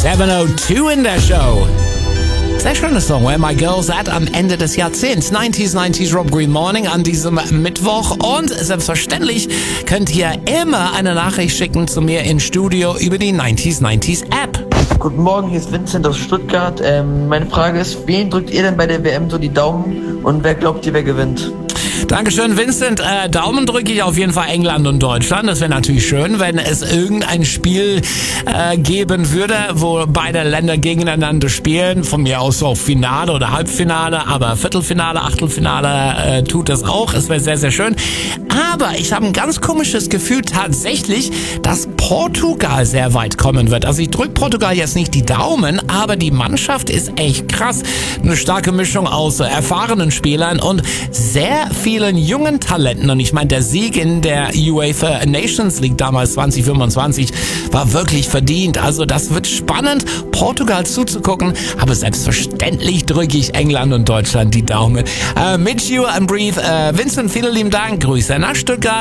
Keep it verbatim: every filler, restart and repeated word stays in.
sieben null zwei in der Show. Sehr schöner Song, Where My Girls At, am Ende des Jahrzehnts. neunziger neunzig Rob Green Morning an diesem Mittwoch. Und selbstverständlich könnt ihr immer eine Nachricht schicken zu mir ins Studio über die neunziger neunzig App. Guten Morgen, hier ist Vincent aus Stuttgart. Ähm, meine Frage ist, wen drückt ihr denn bei der W M so die Daumen und wer glaubt ihr, wer gewinnt? Dankeschön, Vincent. Äh, Daumen drücke ich auf jeden Fall England und Deutschland. Das wäre natürlich schön, wenn es irgendein Spiel äh, geben würde, wo beide Länder gegeneinander spielen. Von mir aus auch Finale oder Halbfinale, aber Viertelfinale, Achtelfinale äh, tut das auch. Es wäre sehr, sehr schön. Aber ich habe ein ganz komisches Gefühl tatsächlich, dass Portugal sehr weit kommen wird. Also ich drücke Portugal jetzt nicht die Daumen, aber die Mannschaft ist echt krass. Eine starke Mischung aus äh, erfahrenen Spielern und sehr vielen jungen Talenten. Und ich meine, der Sieg in der UEFA Nations League damals zwanzig fünfundzwanzig war wirklich verdient. Also das wird spannend, Portugal zuzugucken. Aber selbstverständlich drücke ich England und Deutschland die Daumen. Äh, mit You and Breathe. Äh, Vincent, vielen lieben Dank. Grüße nach Stuttgart.